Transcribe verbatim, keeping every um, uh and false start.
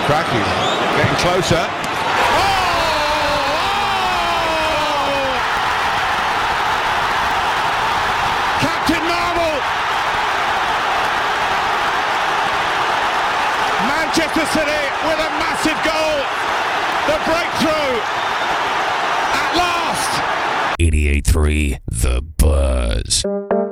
Cracking. Getting closer. Oh! Captain Marvel! Manchester City with a massive goal. The breakthrough at last. eighty-eight point three The Buzz.